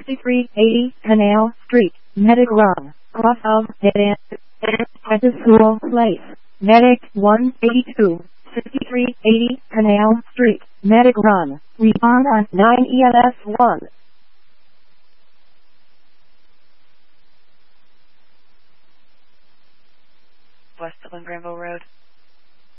6380 Canal Street, Medic Run, off of Dead End, Prentice School Place, Medic 182, 6380 Canal Street, Medic Run, respond on 9 EMS 1. West Dublin Granville Road.